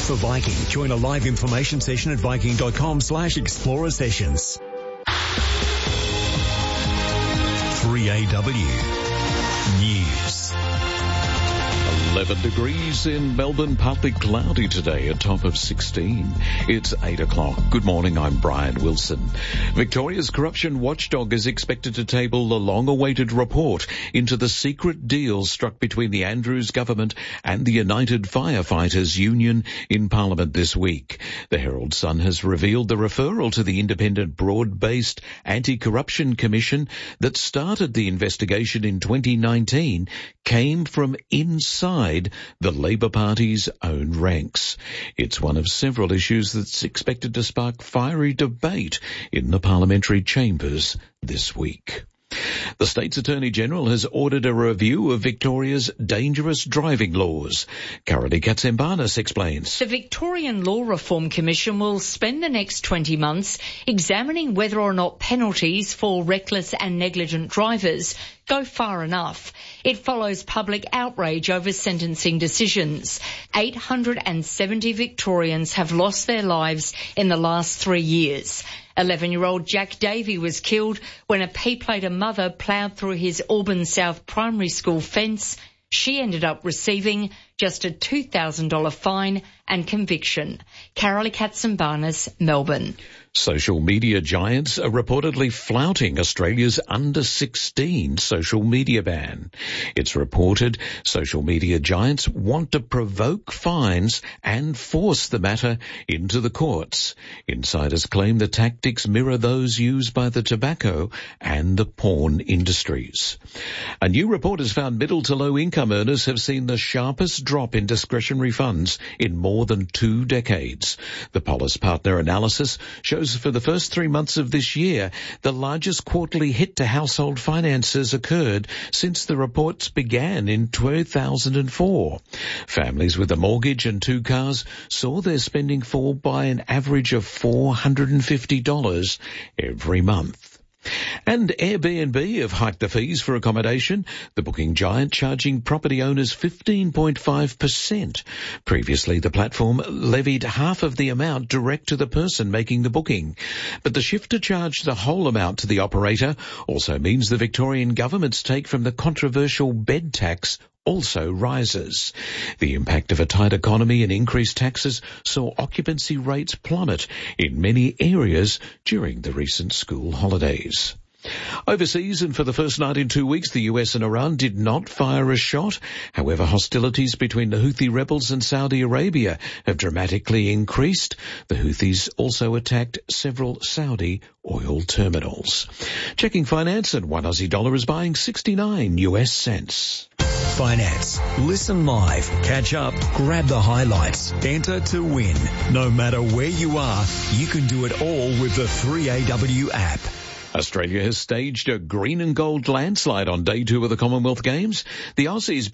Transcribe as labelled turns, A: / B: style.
A: for Viking. Join a live information session at viking.com/explorer sessions. 3AW News.
B: 11 degrees in Melbourne, partly cloudy today, a top of 16. It's 8 o'clock. Good morning, I'm Brian Wilson. Victoria's corruption watchdog is expected to table the long-awaited report into the secret deal struck between the Andrews government and the United Firefighters Union in Parliament this week. The Herald Sun has revealed the referral to the independent broad-based anti-corruption commission that started the investigation in 2019 came from inside the Labor Party's own ranks. It's one of several issues that's expected to spark fiery debate in the parliamentary chambers this week. The state's Attorney-General has ordered a review of Victoria's dangerous driving laws. Carolee Katsimbarnis explains.
C: The Victorian Law Reform Commission will spend the next 20 months examining whether or not penalties for reckless and negligent drivers go far enough. It follows public outrage over sentencing decisions. 870 Victorians have lost their lives in the last 3 years. 11-year-old Jack Davey was killed when a P-plater mother ploughed through his Auburn South Primary School fence. She ended up receiving just a $2,000 fine and conviction. Carolee Katsimbarnis, Melbourne.
B: Social media giants are reportedly flouting Australia's under-16 social media ban. It's reported social media giants want to provoke fines and force the matter into the courts. Insiders claim the tactics mirror those used by the tobacco and the porn industries. A new report has found middle to low income earners have seen the sharpest drop in discretionary funds in more than 2 decades. The Polis Partner analysis shows for the first 3 months of this year, the largest quarterly hit to household finances occurred since the reports began in 2004. Families with a mortgage and 2 cars saw their spending fall by an average of $450 every month. And Airbnb have hiked the fees for accommodation, the booking giant charging property owners 15.5%. Previously, the platform levied half of the amount direct to the person making the booking. But the shift to charge the whole amount to the operator also means the Victorian government's take from the controversial bed tax also rises. The impact of a tight economy and increased taxes saw occupancy rates plummet in many areas during the recent school holidays. Overseas, and for the first night in 2 weeks, the US and Iran did not fire a shot. However, hostilities between the Houthi rebels and Saudi Arabia have dramatically increased. The Houthis also attacked several Saudi oil terminals. Checking finance, and $1 Aussie is buying 69 US cents.
A: Finance. Listen live, catch up, grab the highlights, enter to win. No matter where you are, you can do it all with the 3AW app.
B: Australia has staged a green and gold landslide on day 2 of the Commonwealth Games. The Aussies